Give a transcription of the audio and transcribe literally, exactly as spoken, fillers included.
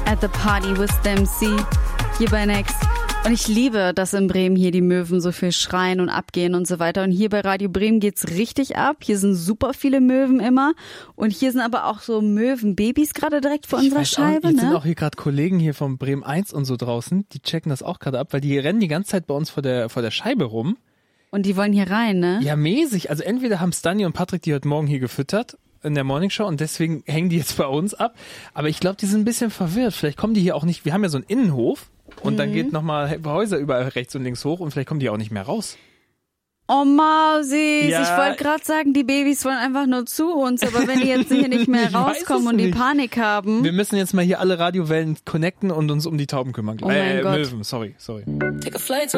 at the party with them, see, hier bei Next. Und ich liebe, dass in Bremen hier die Möwen so viel schreien und abgehen und so weiter. Und hier bei Radio Bremen geht's richtig ab. Hier sind super viele Möwen immer. Und hier sind aber auch so Möwenbabys gerade direkt vor unserer Scheibe. Jetzt ne? sind auch hier gerade Kollegen hier vom Bremen eins und so draußen. Die checken das auch gerade ab, weil die rennen die ganze Zeit bei uns vor der, vor der Scheibe rum. Und die wollen hier rein, ne? Ja, mäßig. Also entweder haben Stani und Patrick die heute Morgen hier gefüttert in der Morningshow und deswegen hängen die jetzt bei uns ab. Aber ich glaube, die sind ein bisschen verwirrt. Vielleicht kommen die hier auch nicht. Wir haben ja so einen Innenhof. Und dann geht nochmal Häuser überall rechts und links hoch und vielleicht kommen die auch nicht mehr raus. Oh Mausis, Ja. ich wollte gerade sagen, die Babys wollen einfach nur zu uns, aber wenn die jetzt hier nicht mehr Ich weiß rauskommen es und die nicht. Panik haben. Wir müssen jetzt mal hier alle Radiowellen connecten und uns um die Tauben kümmern. Oh mein äh, Gott. Möwen, sorry, sorry. Take a flight to